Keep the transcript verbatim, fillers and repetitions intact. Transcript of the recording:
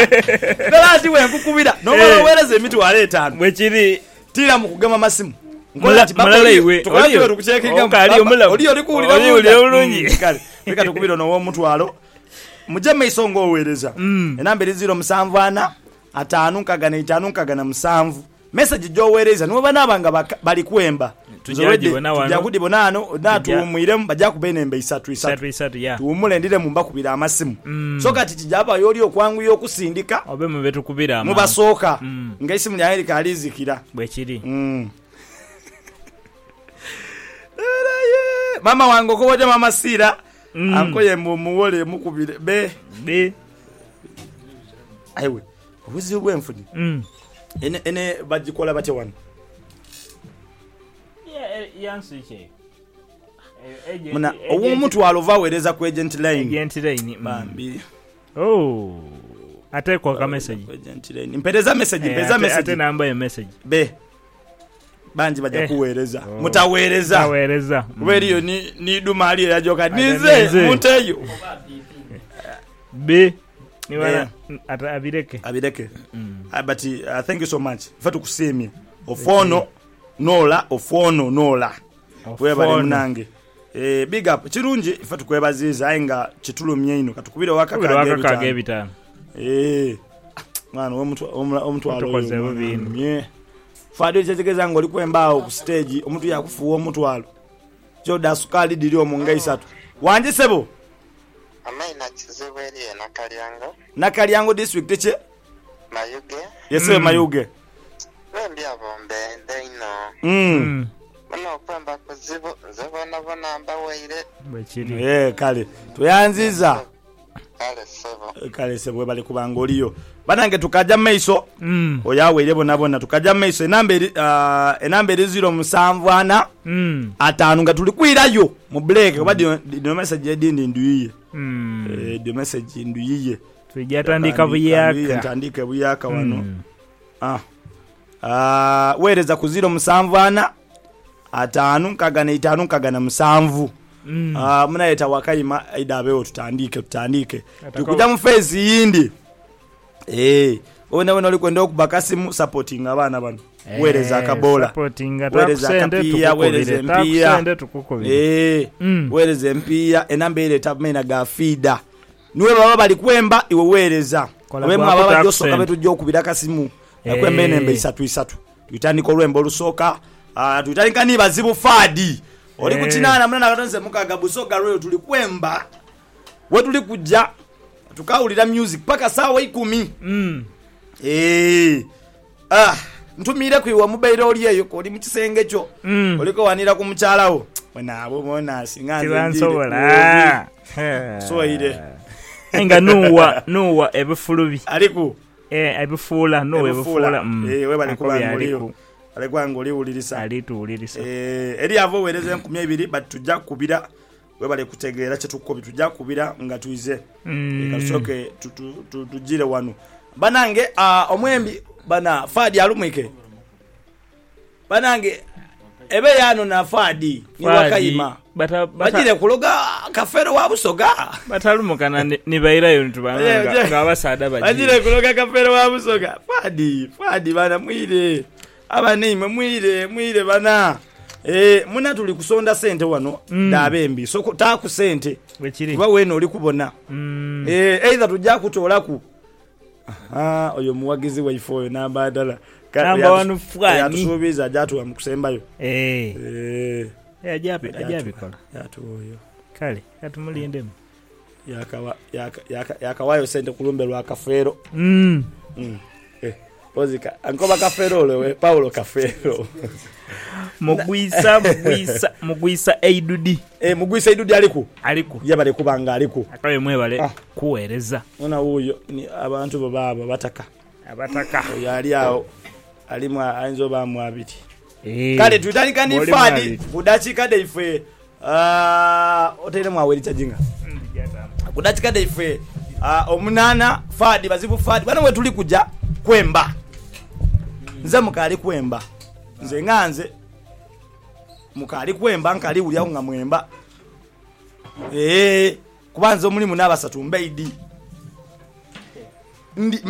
Belati we nkukubira no balo wereze emitwalo etaano bwe kiri tira mu kugema masimu Mulalewe tukwatwe tukucheka kali omula oli oli kuulira oli olungi kale reka tukubira no w'omutwalo mujeme isongo owereza enamba eri zero musanvu ana ataano nkagana itaano nkagana musanvu message jowereza no bana abanga bali kwemba tujagibona wano tujagudibona ano natumuire bajja kubenembe isatu isatu isatu ya tuumule ndire mumba kubira amasimu so kati kijaba yoli okwangu yokusindika obe mu betu kubira mu basoka nga isimu ya Eric alizikira bwe kiri mama wango ko wote mama sira mm. ankoye mu muwole mukubire be be aiwe obuzi obwenfudi mm. ene ene bagikola bate wano yeah yansike muna owo mtu alova wereza ku agent line agent line bambi oh atekwa ka message agent line mpeleza message mpeleza message ate namba ya message be banji baja kuwereza oh. mutawereza mutawereza kuberiyo mm. ni ni dumali ya joka nize muteyo be ni wala ata abireke abireke mm. uh, but uh, thank you so much fatu kusemye ofono nola ofono nola weba mnange eh big up kirungi fatu kwebaziza ainga kitulumye ino katukubira wakaka ebitano eh mwana omuntu omuntu alokoze bubini fado chechekeza ngo likwembao ku stage omuntu yakufuwa omutwalo joda sukali dilio munga isatu wanje sebo amaina chizebeli na Kalyango na Kalyango district che Mayuge yeswe mm. Mayuge wembi abombe ndeino mm bano kwamba kuzibo zebona bona mbaweire bwechiri eh kale tuyanziza kale sebo kale sebo bali kubangoliyo banange tukaja meiso mm. oyaweire bona bona tukaja meiso enamba eri uh, enamba eri zero musanvu ana mm. atanu nga tuli kwirayo mu break oba mm. dio message edindi nduyiye mm. eh dio message nduyiye tujatandika buyaka tandika buyaka wano mm. ah ah uh, wereza ku zero musanvu ana atanu kagana itanu kagana musanvu mm. ah uh, mnaeta wakayima idabewo tutandike tutandike tukuja mu phase yindi eh ona wena olikwenda okubakasimu supporting abana bano eh, wereza akabola supporting wereza kapia wereza mpia eh mm. wereza mpia enamba ile tabmena gafida niwe baba bali kwemba iwe wereza obe mwaba joso kabetu jo kubira kasimu eh. Nakwemba enembe isatu isatu tuitandika olwembo lusoka ah uh, tuitandika ni bazibu fadi oli eh. kuchinana mwana katonze mukaga busoga royo tulikwemba we tuli kuja tukaulira music paka sawa ikumi mm. eh ah ntumire kwiwa mubairo oli eyo ko oli mu kisenge kyo mm. oliko wanira ku mukyalawo wena abo bona singanze ndire so ide enga nuwa nuwa ebifulubi aliku eh ebifula no ebifula mm. eh we bali kubangoliyo bali kwangoli ulirisa alitu ulirisa eh eri avo wereze nkumi ebiri but tujja kubira we bali kutegeera kye tukko bitujja kubira nga tuize mm. ekasoke tujire wano banange uh, omwembi bana Fadi alumwike banange ebe yano na Fadi ni wakayima bata bata bajire kuloga kafero wabusoga batalumukana ni bayirayo ntubanga ngabasada bajire bajire kuloga kafero wabusoga Fadi Fadi bana mwire abanime mwire mwire bana eh muna tuli kusonda sente wano mm. dabembi so ta ku sente wechiri kuba weno oli kubona mm. eh either tujja kutolaku aha oyo muwagizi wa ifoyo namba dala namba wanu fwani yatusubiza jatu wa mkusembayo eh eh eh ajabi ajabi kola yatu oyo kale yatumulinde yakawa yaka yakawayo sente kulumbe lwa kafero mm mm eh ozika ankoba kafero lewe Paulo kafero mugwisa mugwisa mugwisa aidudi eh mugwisa aidudi aliku aliku yabale kubanga aliku akaye mwebale ah. kuwereza ona uyo ni abantu baba bataka abataka yali awo alimwa anzo bamwa abiti eh kale tutandika ni Fadi kudachika de ife ah otele mwaweli chajinga kudachika de ife ah omunana Fadi bazibu Fadi bana we tuli kuja kwemba nze mukali kwemba nze nganze mukali kwemba nkali ulya nga mwemba eh kubanza omulimu nabasatu mbeidi ndi